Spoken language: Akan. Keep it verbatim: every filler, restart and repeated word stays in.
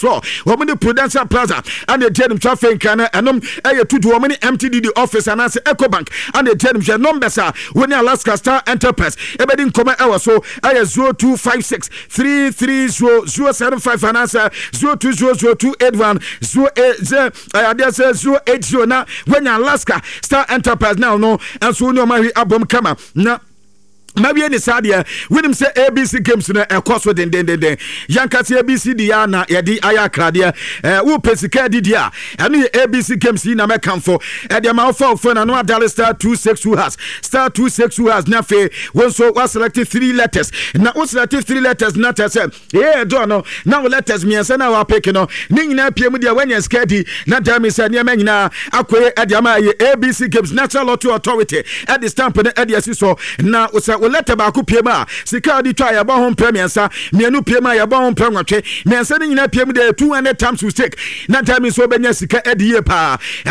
floor. Woman the Prudential Plaza and the Jedem traffic can and um a two woman M T D D office and answer Eco Bank and the Jedem numbers are when Alaska Star Enterprise. Ebedin come hour so I zero two five six three three zero zero seven five and answer zero two zero zero two eight one zero eight zero zero eight zero now when Alaska Star Enterprise now no and so no my album come now. Maybe any sadia when him say A B C games na e course with den den den yanka say A B C dia na ye di aya kradia eh wo pesika di dia eno A B C games na me kan for e dia ma for for na no adal star two six two has star two six two has na fe when so was selected three letters na was selected three letters na tell say eh do no now letters me say na wa pick no ni nyina piem dia when you skadi na tell me say ne ma nyina akoye e dia ma ye A B C games National Lottery Authority at the stamp na e dia si so na we letter ba ku piema sika di twa ya ba ho premiensa mienu piema ya ba ho premiatwe mensa ni nyina piem de two hundred times mistake na time so benya sika e de ye pa